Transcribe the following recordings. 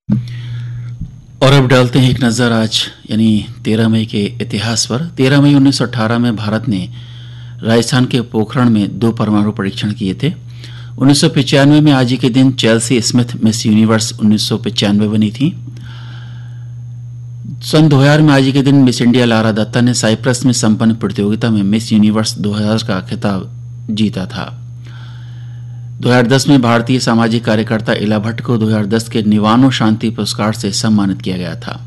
और अब डालते हैं एक नज़र आज यानी 13 मई के इतिहास पर। 13 मई 1918 में भारत ने राजस्थान के पोखरण में 2 परमाणु परीक्षण किए थे। 1995 में आज ही के दिन चेल्सी स्मिथ मिस यूनिवर्स 1995 बनी थी। सन 2000 में आज ही के दिन मिस इंडिया लारा दत्ता ने साइप्रस में संपन्न प्रतियोगिता में मिस यूनिवर्स 2000 का खिताब जीता था। 2010 में भारतीय सामाजिक कार्यकर्ता इला भट्ट को 2010 के निवानो शांति पुरस्कार से सम्मानित किया गया था।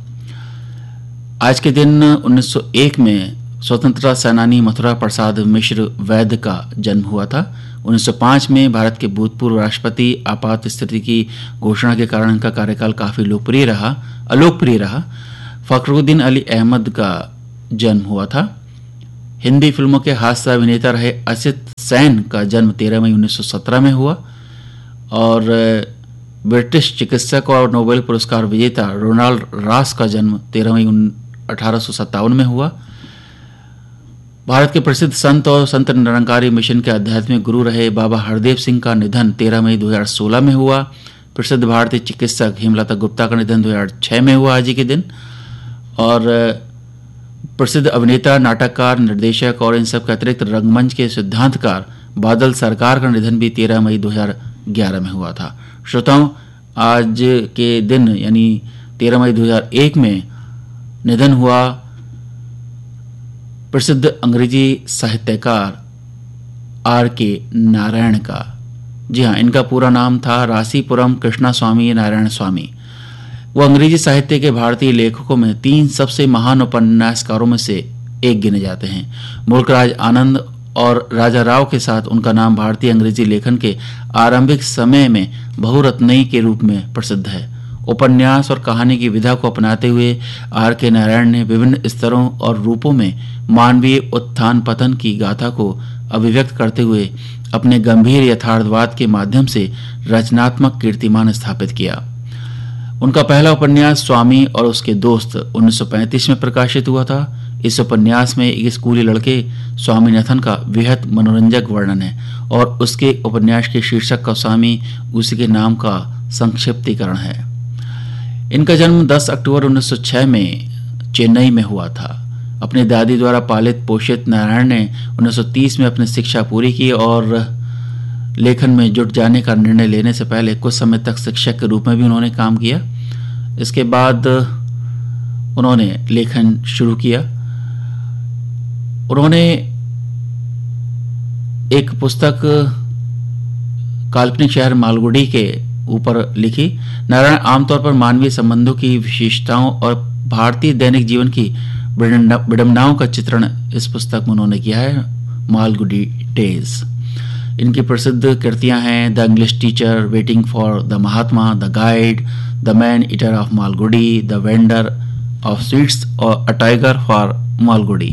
आज के दिन 1901 में स्वतंत्रता सेनानी मथुरा प्रसाद मिश्र वैद्य का जन्म हुआ था। 1905 में भारत के भूतपूर्व राष्ट्रपति आपात स्थिति की घोषणा के कारण इनका कार्यकाल काफी अलोकप्रिय रहा। फखरुद्दीन अली अहमद का जन्म हुआ था। हिंदी फिल्मों के हास्य अभिनेता रहे असित सेन का जन्म 13 मई 1917 में हुआ और ब्रिटिश चिकित्सक और नोबेल पुरस्कार विजेता रोनाल्ड रॉस का जन्म 13 मई 1857 में हुआ। भारत के प्रसिद्ध संत और संत निरंकारी मिशन के आध्यात्मिक गुरु रहे बाबा हरदेव सिंह का निधन 13 मई 2016 में हुआ। प्रसिद्ध भारतीय चिकित्सक हेमलता गुप्ता का निधन 2006 में हुआ आज ही के दिन। और प्रसिद्ध अभिनेता, नाटककार, निर्देशक और इन सब के अतिरिक्त रंगमंच के सिद्धांतकार बादल सरकार का निधन भी 13 मई 2011 में हुआ था। श्रोताओं, आज के दिन यानी 13 मई 2001 में निधन हुआ प्रसिद्ध अंग्रेजी साहित्यकार R.K. नारायण का। जी हाँ, इनका पूरा नाम था रासीपुरम कृष्णा स्वामी नारायण स्वामी। वो अंग्रेजी साहित्य के भारतीय लेखकों में 3 सबसे महान उपन्यासकारों में से एक गिने जाते हैं। मुल्कराज आनंद और राजा राव के साथ उनका नाम भारतीय अंग्रेजी लेखन के आरंभिक समय में बहुरत्नई के रूप में प्रसिद्ध है। उपन्यास और कहानी की विधा को अपनाते हुए R.K. नारायण ने विभिन्न स्तरों और रूपों में मानवीय उत्थान पतन की गाथा को अभिव्यक्त करते हुए अपने गंभीर यथार्थवाद के माध्यम से रचनात्मक कीर्तिमान स्थापित किया। उनका पहला उपन्यास स्वामी और उसके दोस्त 1935 में प्रकाशित हुआ था। इस उपन्यास में एक स्कूली लड़के स्वामीनाथन का बेहद मनोरंजक वर्णन है और उसके उपन्यास के शीर्षक का स्वामी उसी के नाम का संक्षिप्तीकरण है। इनका जन्म 10 अक्टूबर 1906 में चेन्नई में हुआ था। अपनी दादी द्वारा पालित पोषित नारायण ने 1930 में अपनी शिक्षा पूरी की और लेखन में जुट जाने का निर्णय लेने से पहले कुछ समय तक शिक्षक के रूप में भी उन्होंने काम किया। इसके बाद उन्होंने लेखन शुरू किया। उन्होंने एक पुस्तक काल्पनिक शहर मालगुडी के ऊपर लिखी। नारायण आमतौर पर मानवीय संबंधों की विशेषताओं और भारतीय दैनिक जीवन की विडंबनाओं का चित्रण इस पुस्तक में उन्होंने किया है, मालगुडी डेज। इनकी प्रसिद्ध कृतियां हैं the English teacher, waiting for the Mahatma, the guide, the man eater of Malgudi, the vendor of sweets और a tiger for Malgudi.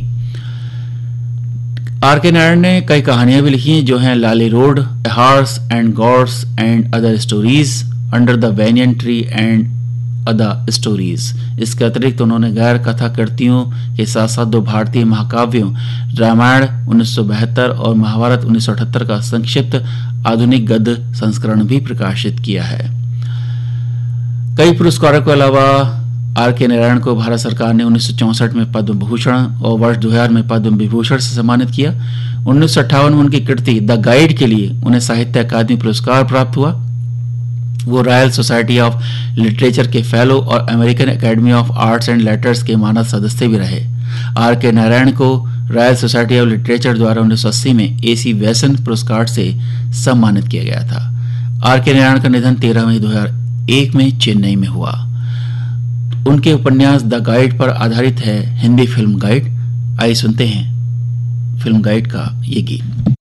R.K. Narayan ने कई कहानियां भी लिखी हैं जो हैं लाली road, a horse and gods and other stories, under the banyan tree and other stories. इसके अतिरिक्त उन्होंने गैर कथा कृतियों के साथ साथ 2 भारतीय महाकाव्यों रामायण 1972 और महाभारत 1978 का संक्षिप्त आधुनिक गद्य संस्करण भी प्रकाशित किया है। कई पुरस्कारों के अलावा R.K. नारायण को भारत सरकार ने 1964 में पद्म भूषण और वर्ष 2000 में पद्म विभूषण से सम्मानित किया। 1958 में उनकी कृति द गाइड के लिए उन्हें साहित्य अकादमी पुरस्कार प्राप्त हुआ। वो रॉयल सोसाइटी ऑफ लिटरेचर के फेलो और American academy of arts and letters के मानद सदस्य भी रहे। R.K. नारायण को रॉयल सोसाइटी ऑफ लिटरेचर द्वारा 1980 में A.C. वैसन पुरस्कार से सम्मानित किया गया था। R.K. नारायण का निधन 13 मई 2001 में चेन्नई में हुआ। उनके उपन्यास द गाइड पर आधारित है हिंदी फिल्म गाइड। आइए सुनते हैं फिल्म गाइड का ये गीत।